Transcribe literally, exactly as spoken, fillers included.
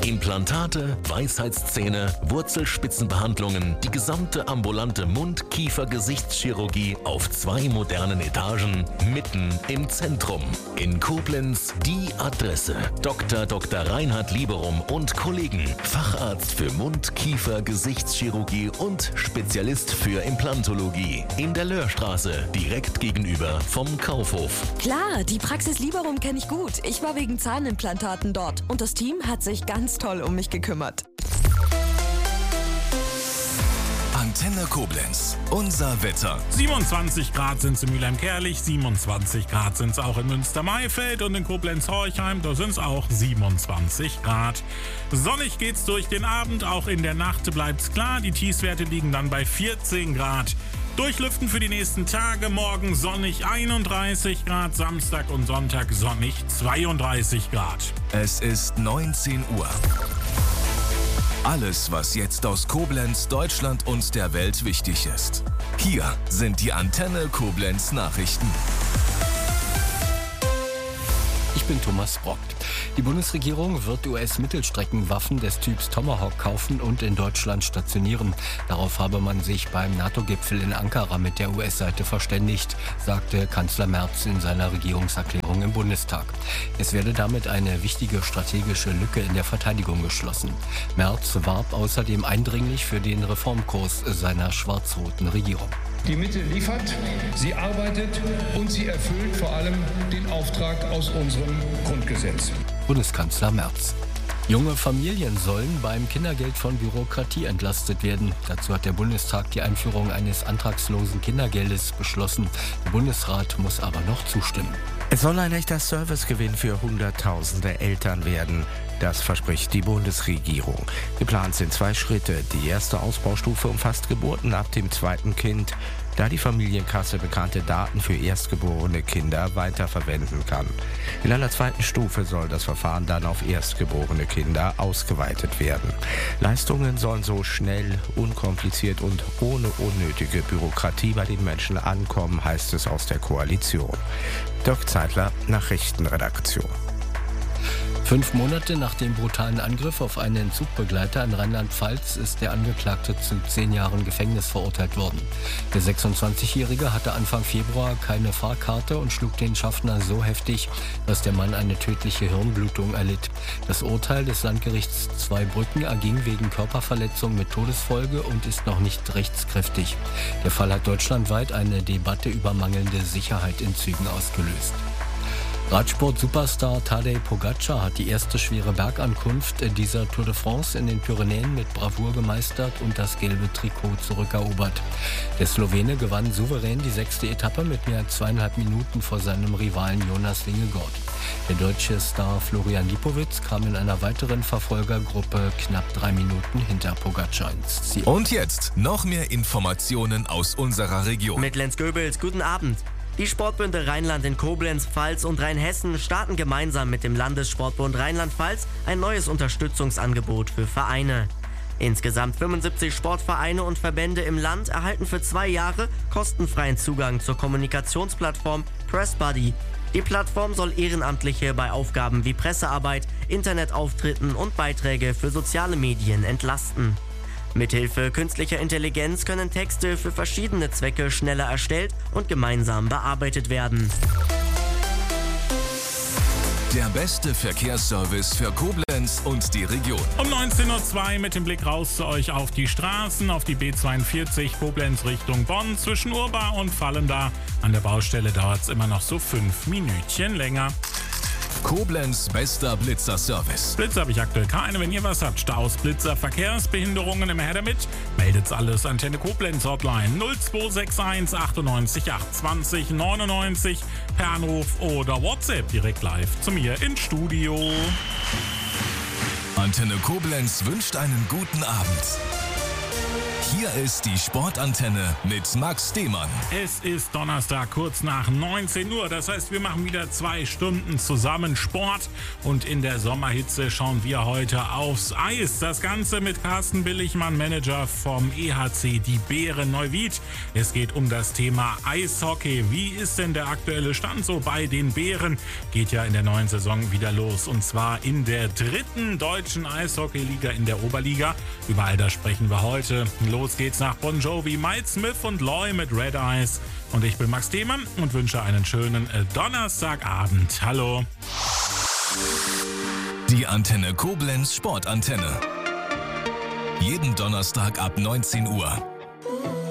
Implantate, Weisheitszähne, Wurzelspitzenbehandlungen, die gesamte ambulante Mund-, Kiefer-, Gesichtschirurgie auf zwei modernen Etagen, mitten im Zentrum. In Koblenz die Adresse. Doktor Doktor Reinhard Lieberum und Kollegen. Facharzt für Mund-, Kiefer-, Gesichtschirurgie und Spezialist für Implantologie. In der Löhrstraße, direkt gegenüber vom Kaufhof. Klar, die Praxis Lieberum kenne ich gut. Ich war wegen Zahnimplantaten dort und das Team hat sich ganz toll um mich gekümmert. Antenne Koblenz, unser Wetter. siebenundzwanzig Grad sind es in Mülheim-Kerlich, siebenundzwanzig Grad sind es auch in Münster-Maifeld und in Koblenz-Horchheim, da sind es auch siebenundzwanzig Grad. Sonnig geht's durch den Abend, auch in der Nacht bleibt's klar, die Tiefstwerte liegen dann bei vierzehn Grad. Durchlüften für die nächsten Tage, morgen sonnig einunddreißig Grad, Samstag und Sonntag sonnig zweiunddreißig Grad. Es ist neunzehn Uhr. Alles, was jetzt aus Koblenz, Deutschland und der Welt wichtig ist. Hier sind die Antenne Koblenz Nachrichten. Ich bin Thomas Brock. Die Bundesregierung wird U S-Mittelstreckenwaffen des Typs Tomahawk kaufen und in Deutschland stationieren. Darauf habe man sich beim NATO-Gipfel in Ankara mit der U S-Seite verständigt, sagte Kanzler Merz in seiner Regierungserklärung im Bundestag. Es werde damit eine wichtige strategische Lücke in der Verteidigung geschlossen. Merz warb außerdem eindringlich für den Reformkurs seiner schwarz-roten Regierung. Die Mittel liefert, sie arbeitet und sie erfüllt vor allem den Auftrag aus unserem Grundgesetz. Bundeskanzler Merz. Junge Familien sollen beim Kindergeld von Bürokratie entlastet werden. Dazu hat der Bundestag die Einführung eines antragslosen Kindergeldes beschlossen. Der Bundesrat muss aber noch zustimmen. Es soll ein echter Servicegewinn für Hunderttausende Eltern werden. Das verspricht die Bundesregierung. Geplant sind zwei Schritte. Die erste Ausbaustufe umfasst Geburten ab dem zweiten Kind, da die Familienkasse bekannte Daten für erstgeborene Kinder weiterverwenden kann. In einer zweiten Stufe soll das Verfahren dann auf erstgeborene Kinder ausgeweitet werden. Leistungen sollen so schnell, unkompliziert und ohne unnötige Bürokratie bei den Menschen ankommen, heißt es aus der Koalition. Dirk Zeitler, Nachrichtenredaktion. Fünf Monate nach dem brutalen Angriff auf einen Zugbegleiter in Rheinland-Pfalz ist der Angeklagte zu zehn Jahren Gefängnis verurteilt worden. Der sechsundzwanzigjährige hatte Anfang Februar keine Fahrkarte und schlug den Schaffner so heftig, dass der Mann eine tödliche Hirnblutung erlitt. Das Urteil des Landgerichts Zweibrücken erging wegen Körperverletzung mit Todesfolge und ist noch nicht rechtskräftig. Der Fall hat deutschlandweit eine Debatte über mangelnde Sicherheit in Zügen ausgelöst. Radsport-Superstar Tadej Pogačar hat die erste schwere Bergankunft dieser Tour de France in den Pyrenäen mit Bravour gemeistert und das gelbe Trikot zurückerobert. Der Slowene gewann souverän die sechste Etappe mit mehr als zweieinhalb Minuten vor seinem Rivalen Jonas Vingegaard. Der deutsche Star Florian Lipowitz kam in einer weiteren Verfolgergruppe knapp drei Minuten hinter Pogačar ins Ziel. Und jetzt noch mehr Informationen aus unserer Region. Mit Lenz Goebels, guten Abend. Die Sportbünde Rheinland in Koblenz, Pfalz und Rheinhessen starten gemeinsam mit dem Landessportbund Rheinland-Pfalz ein neues Unterstützungsangebot für Vereine. Insgesamt fünfundsiebzig Sportvereine und Verbände im Land erhalten für zwei Jahre kostenfreien Zugang zur Kommunikationsplattform PressBuddy. Die Plattform soll Ehrenamtliche bei Aufgaben wie Pressearbeit, Internetauftritten und Beiträge für soziale Medien entlasten. Mithilfe künstlicher Intelligenz können Texte für verschiedene Zwecke schneller erstellt und gemeinsam bearbeitet werden. Der beste Verkehrsservice für Koblenz und die Region. Um neunzehn Uhr zwei mit dem Blick raus zu euch auf die Straßen, auf die B zweiundvierzig Koblenz Richtung Bonn. Zwischen Urbar und Vallenda an der Baustelle dauert es immer noch so fünf Minütchen länger. Koblenz bester Blitzer-Service. Blitzer habe ich aktuell keine. Wenn ihr was habt, Staus, Blitzer, Verkehrsbehinderungen, immer her damit. Meldet's alles. Antenne Koblenz Hotline null zwei sechs eins achtundneunzig achtundzwanzig neunundneunzig per Anruf oder WhatsApp direkt live zu mir ins Studio. Antenne Koblenz wünscht einen guten Abend. Hier ist die Sportantenne mit Max Stehmann. Es ist Donnerstag, kurz nach neunzehn Uhr. Das heißt, wir machen wieder zwei Stunden zusammen Sport. Und in der Sommerhitze schauen wir heute aufs Eis. Das Ganze mit Carsten Billigmann, Manager vom E H C Die Bären Neuwied. Es geht um das Thema Eishockey. Wie ist denn der aktuelle Stand so bei den Bären? Geht ja in der neuen Saison wieder los. Und zwar in der dritten deutschen Eishockeyliga in der Oberliga. Über all das sprechen wir heute. Los geht's nach Bon Jovi, Mike Smith und Loy mit Red Eyes. Und ich bin Max Stehmann und wünsche einen schönen Donnerstagabend. Hallo. Die Antenne Koblenz Sportantenne. Jeden Donnerstag ab neunzehn Uhr.